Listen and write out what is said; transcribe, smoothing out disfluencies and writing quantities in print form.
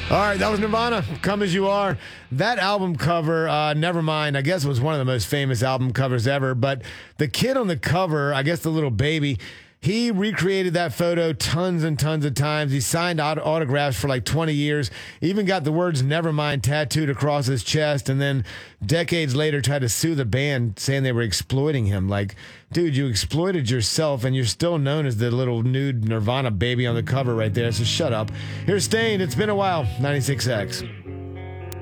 All right, that was Nirvana, Come As You Are. That album cover, Nevermind, I guess was one of the most famous album covers ever. But the kid on the cover, I guess the little baby, he recreated that photo tons and tons of times. He signed autographs for like 20 years, even got the words Nevermind tattooed across his chest, and then decades later tried to sue the band saying they were exploiting him. Like, dude, you exploited yourself and you're still known as the little nude Nirvana baby on the cover right there, so shut up. Here's Staind. It's been a while. 96X.